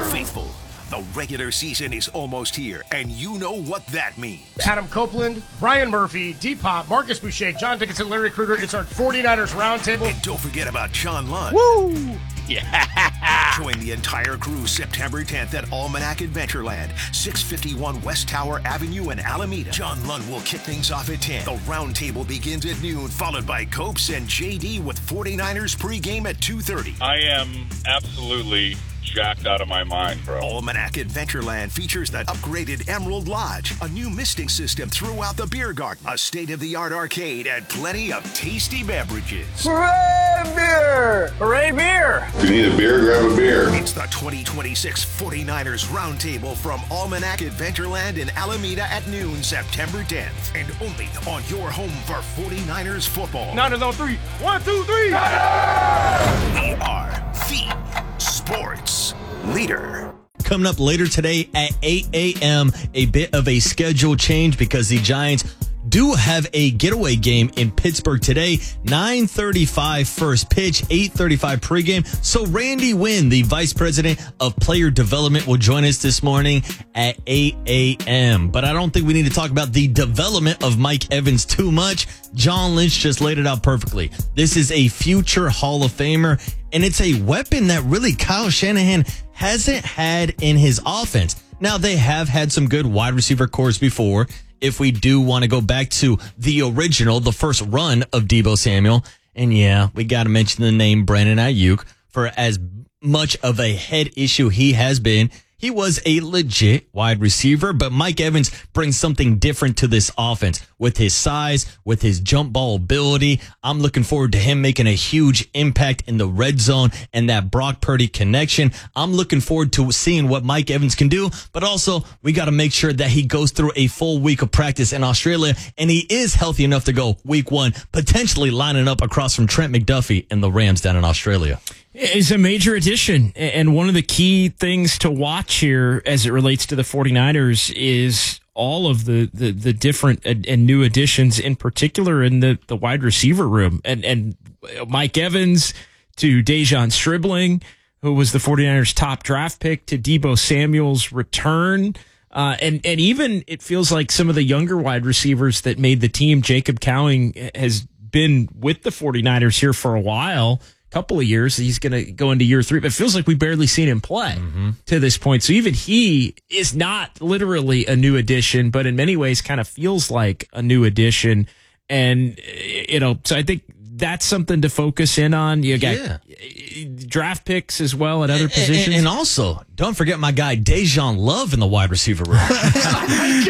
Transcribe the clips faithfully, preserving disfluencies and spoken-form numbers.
Faithful, the regular season is almost here, and you know what that means. Adam Copeland, Brian Murphy, D-Pop, Marcus Boucher, John Dickinson, Larry Krueger. It's our 49ers Roundtable. And don't forget about John Lund. Woo! Yeah! Join the entire crew September tenth at Almanac Adventureland, six fifty-one West Tower Avenue in Alameda. John Lund will kick things off at ten. The Roundtable begins at noon, followed by Copes and J D with 49ers pregame at two thirty. I am absolutely jacked out of my mind, bro. Almanac Adventureland features the upgraded Emerald Lodge, a new misting system throughout the beer garden, a state-of-the-art arcade, and plenty of tasty beverages. Hooray, beer! Hooray, beer! If you need a beer, grab a beer. It's the twenty twenty-six 49ers Roundtable from Almanac Adventureland in Alameda at noon, September tenth. And only on your home for 49ers football. Niners on three. One, two, three. We are the sports leader. Coming up later today at eight a.m., a bit of a schedule change because the Giants do have a getaway game in Pittsburgh today. nine thirty-five first pitch, eight thirty-five pregame. So Randy Wynn, the Vice President of Player Development, will join us this morning at eight a.m. But I don't think we need to talk about the development of Mike Evans too much. John Lynch just laid it out perfectly. This is a future Hall of Famer, and it's a weapon that really Kyle Shanahan hasn't had in his offense. Now, they have had some good wide receiver cores before. If we do want to go back to the original, the first run of Deebo Samuel. And yeah, we got to mention the name Brandon Ayuk. For as much of a head issue he has been, he was a legit wide receiver, but Mike Evans brings something different to this offense with his size, with his jump ball ability. I'm looking forward to him making a huge impact in the red zone and that Brock Purdy connection. I'm looking forward to seeing what Mike Evans can do, but also we got to make sure that he goes through a full week of practice in Australia and he is healthy enough to go week one, potentially lining up across from Trent McDuffie and the Rams down in Australia. Is a major addition. And one of the key things to watch here as it relates to the 49ers is all of the, the, the different and new additions, in particular in the, the wide receiver room. And, and Mike Evans to Dejon Stribling, who was the 49ers top draft pick, to Deebo Samuel's return. Uh, and, and even it feels like some of the younger wide receivers that made the team, Jacob Cowing has been with the 49ers here for a while. Couple of years. He's going to go into year three, but it feels like we've barely seen him play mm-hmm. to this point. So even he is not literally a new addition, but in many ways kind of feels like a new addition. And, you know, so I think that's something to focus in on. You got yeah. draft picks as well at other and, positions. And, and also, don't forget my guy, Dejon Love in the wide receiver room. Oh, my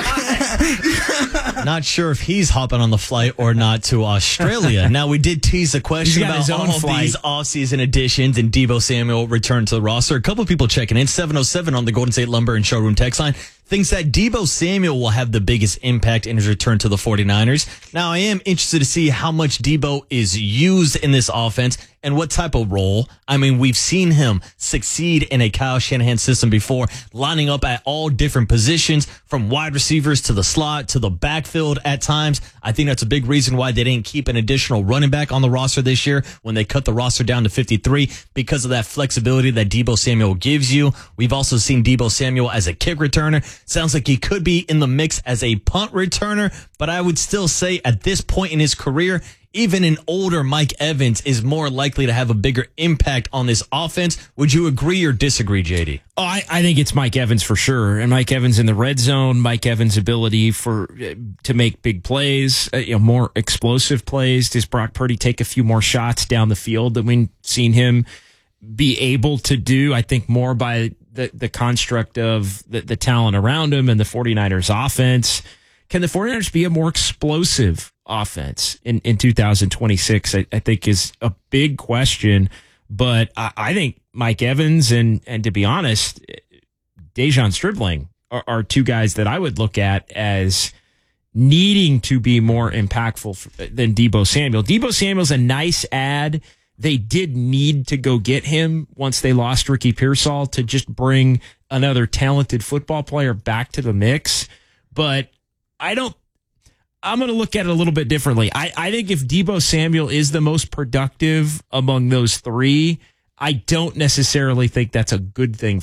God. Not sure if he's hopping on the flight or not to Australia. Now, we did tease a question about all of these offseason additions and Deebo Samuel returned to the roster. A couple of people checking in. seven oh seven on the Golden State Lumber and Showroom text line thinks that Deebo Samuel will have the biggest impact in his return to the 49ers. Now, I am interested to see how much Deebo is used in this offense and what type of role. I mean, we've seen him succeed in a Kyle Shanahan system before, lining up at all different positions, from wide receivers to the slot to the backfield at times. I think that's a big reason why they didn't keep an additional running back on the roster this year when they cut the roster down to fifty-three, because of that flexibility that Deebo Samuel gives you. We've also seen Deebo Samuel as a kick returner. Sounds like he could be in the mix as a punt returner, but I would still say at this point in his career, even an older Mike Evans is more likely to have a bigger impact on this offense. Would you agree or disagree, J D? Oh, I, I think it's Mike Evans for sure. And Mike Evans in the red zone, Mike Evans' ability for to make big plays, uh, you know, more explosive plays. Does Brock Purdy take a few more shots down the field than we've seen him be able to do? I think more by the, the construct of the, the talent around him and the 49ers offense. Can the 49ers be a more explosive offense in, in two thousand twenty-six, I, I think is a big question. But I, I think Mike Evans and, and to be honest, Dejon Stribling are, are two guys that I would look at as needing to be more impactful than Deebo Samuel. Deebo Samuel's a nice add. They did need to go get him once they lost Ricky Pearsall to just bring another talented football player back to the mix. But I don't, I'm going to look at it a little bit differently. I, I think if Deebo Samuel is the most productive among those three, I don't necessarily think that's a good thing